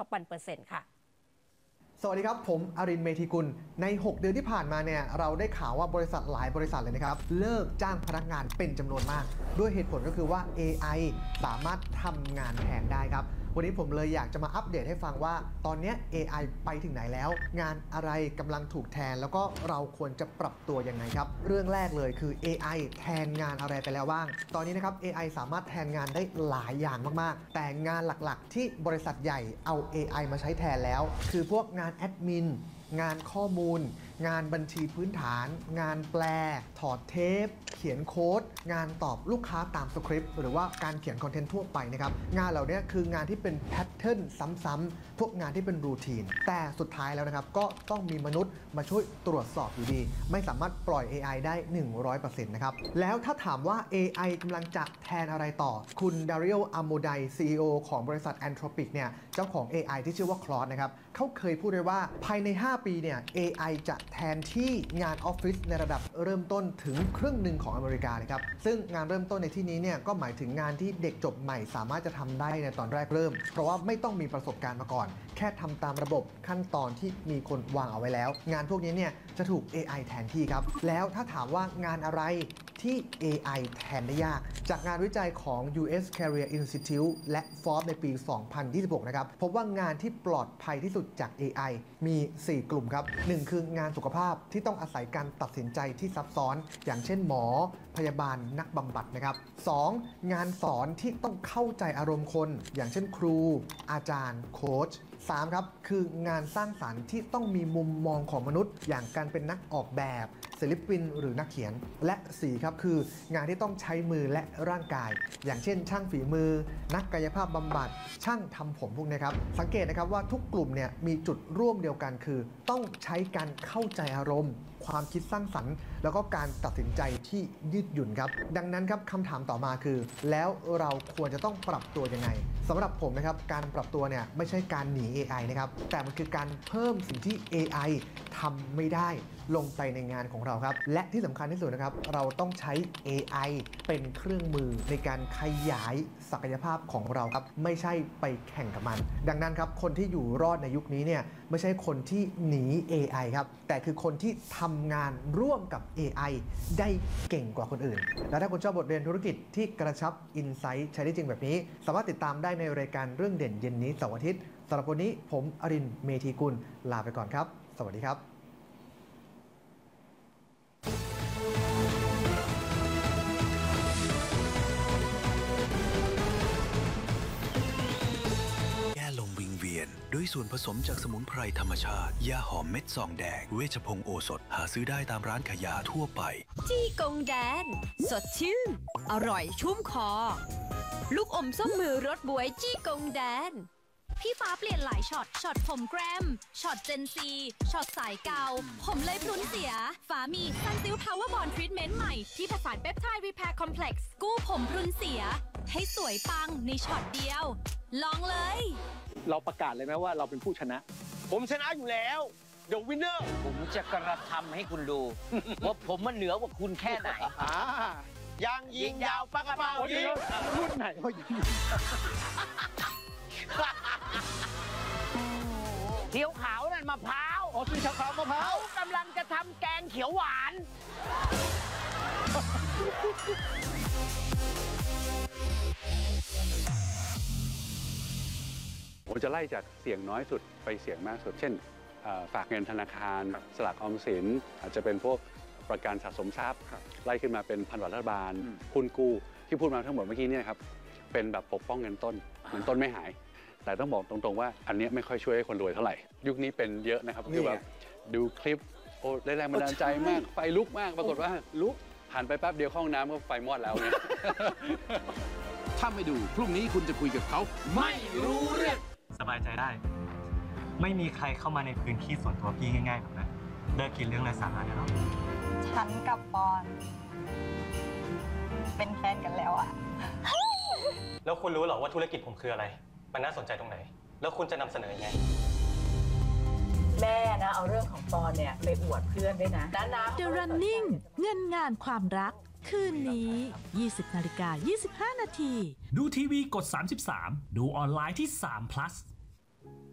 ปันเปอร์เซ็นต์ค่ะสวัสดีครับผมอรินทร์ เมธีกุลใน6 เดือนที่ผ่านมาเนี่ยเราได้ข่าวว่าบริษัทหลายบริษัทเลยนะครับเลิกจ้างพนักงานเป็นจำนวนมากด้วยเหตุผลก็คือว่า AI สามารถทำงานแทนได้ครับวันนี้ผมเลยอยากจะมาอัปเดตให้ฟังว่าตอนนี้ AI ไปถึงไหนแล้วงานอะไรกำลังถูกแทนแล้วก็เราควรจะปรับตัวยังไงครับเรื่องแรกเลยคือ AI แทนงานอะไรไปแล้วบ้างตอนนี้นะครับ AI สามารถแทนงานได้หลายอย่างมากๆแต่งานหลักๆที่บริษัทใหญ่เอา AI มาใช้แทนแล้วคือพวกงานแอดมินงานข้อมูลงานบัญชีพื้นฐานงานแปลถอดเทปเขียนโค้ดงานตอบลูกค้าตามสคริปต์หรือว่าการเขียนคอนเทนต์ทั่วไปนะครับงานเหล่านี้คืองานที่เป็นแพทเทิร์นซ้ำๆพวกงานที่เป็นรูทีนแต่สุดท้ายแล้วนะครับก็ต้องมีมนุษย์มาช่วยตรวจสอบอยู่ดีไม่สามารถปล่อย AI ได้ 100% นะครับแล้วถ้าถามว่า AI กำลังจะแทนอะไรต่อคุณดาริโอ อาโมได CEO ของบริษัท Anthropic เนี่ยเจ้าของ AI ที่ชื่อว่า Claude นะครับเขาเคยพูดไว้ว่าภายใน5 ปีเนี่ย AI จะแทนที่งานออฟฟิศในระดับเริ่มต้นถึงครึ่งหนึ่งของอเมริกาเลยครับซึ่งงานเริ่มต้นในที่นี้เนี่ยก็หมายถึงงานที่เด็กจบใหม่สามารถจะทำได้ในตอนแรกเริ่มเพราะว่าไม่ต้องมีประสบการณ์มาก่อนแค่ทำตามระบบขั้นตอนที่มีคนวางเอาไว้แล้วงานพวกนี้เนี่ยจะถูก AI แทนที่ครับแล้วถ้าถามว่างานอะไรที่ AI แทนได้ยากจากงานวิจัยของ US Career Institute และ Forbes ในปี 2026 นะครับพบว่างานที่ปลอดภัยที่สุดจาก AI มี 4 กลุ่มครับ 1 คืองานสุขภาพที่ต้องอาศัยการตัดสินใจที่ซับซ้อนอย่างเช่นหมอพยาบาลนักบำบัดนะครับ 2. งานสอนที่ต้องเข้าใจอารมณ์คนอย่างเช่นครูอาจารย์โค้ช3 ครับคืองานสร้างสรรค์ที่ต้องมีมุมมองของมนุษย์อย่างการเป็นนักออกแบบศิลปินหรือนักเขียนและ4 ครับคืองานที่ต้องใช้มือและร่างกายอย่างเช่นช่างฝีมือนักกายภาพบำบัดช่างทำผมพวกนี้ครับสังเกตนะครับว่าทุกกลุ่มเนี่ยมีจุดร่วมเดียวกันคือต้องใช้การเข้าใจอารมณ์ความคิดสร้างสรรค์แล้วก็การตัดสินใจที่ยืดหยุ่นครับดังนั้นครับคำถามต่อมาคือแล้วเราควรจะต้องปรับตัวยังไงสำหรับผมนะครับการปรับตัวเนี่ยไม่ใช่การหนี AI นะครับแต่มันคือการเพิ่มสิ่งที่ AI ทำไม่ได้ลงไปในงานของเราครับและที่สำคัญที่สุดนะครับเราต้องใช้ AI เป็นเครื่องมือในการขยายศักยภาพของเราครับไม่ใช่ไปแข่งกับมันดังนั้นครับคนที่อยู่รอดในยุคนี้เนี่ยไม่ใช่คนที่หนี AI ครับแต่คือคนที่ทำงานร่วมกับ AI ได้เก่งกว่าคนอื่นและถ้าคุณชอบบทเรียนธุรกิจที่กระชับอินไซต์ใช้ได้จริงแบบนี้สามารถติดตามได้ในรายการเรื่องเด่นเย็นนี้เสาร์อาทิตย์สำหรับวันนี้ผมอรินทร์ เมธีกุลลาไปก่อนครับสวัสดีครับด้วยส่วนผสมจากสมุนไพรธรรมชาติยาหอมเม็ดซองแดงเวชพงศ์โอสถหาซื้อได้ตามร้านขายยาทั่วไปจี้กงแดนสดชื่นอร่อยชุ่มคอลูกอมส้มมือรสบวยจี้กงแดนพี่ฟ้าเปลี่ยนหลายช็อตผมแกรมช็อตเจนซีช็อตสายเกาผมเลยพรุนเสียฟ้ามีซันซิลพาวเวอร์บอนทรีทเมนต์ใหม่ที่ผสานเปปไทด์รีแพร์คอมเพล็กซ์กู้ผมพรุนเสียให้สวยปังในช็อตเดียวลองเลยเราประกาศเลยไหมว่าเราเป็นผู้ชนะผมชนะอยู่แล้ว The Winner ผมจะกระทำให้คุณดู ว่าผมมันเหนือกว่าคุณแค่ไหนยางยิงยาวปากกระเป๋ายิงรุ่นไหนเขายิงเขียวขาวนั่นมะพร้าวอ๋อสีขาวมะพร้าวเขากำลังจะทำแกงเขียวหวานผมจะไล่จากเสี่ยงน้อยสุดไปเสี่ยงมากสุดเช่นฝากเงินธนาคารสลากออมสินอาจจะเป็นพวกประกันสะสมทรัพย์ไล่ขึ้นมาเป็นพันธบัตรรัฐบาลหุ้นกู้ที่พูดมาทั้งหมดเมื่อกี้เนี่ยครับเป็นแบบปกป้องเงินต้นไม่หายแต่ต้องบอกตรงๆว่าอันนี้ไม่ค่อยช่วยให้คนรวยเท่าไหร่ยุคนี้เป็นเยอะนะครับคือแบบดูคลิปโอ้ได้แรงบันดาลใจมากไฟลุกมากปรากฏว่าลุกผ่านไปแป๊บเดียวเข้าห้องน้ำก็ไฟมอดแล้วเนี่ยถ้าไม่ดูพรุ่งนี้คุณจะคุยกับเขาไม่รู้เรื่องสบายใจได้ไม่มีใครเข้ามาในพื้นที่ส่วนตัวพี่ง่ายๆแบบนั้นเลิกกินเรื่องไร้สาระได้แล้วฉันกับปอนเป็นแฟนกันแล้วอะแล้วคุณรู้หรอว่าธุรกิจผมคืออะไรมันน่าสนใจตรงไหนแล้วคุณจะนำเสนอยังไงแม่นะเอาเรื่องของปอนเนี่ยไปอวดเพื่อนด้วยนะ The Running เงินงานความรักคืนนี้ 20:25 น.ดูทีวีกด33ดูออนไลน์ที่3 plus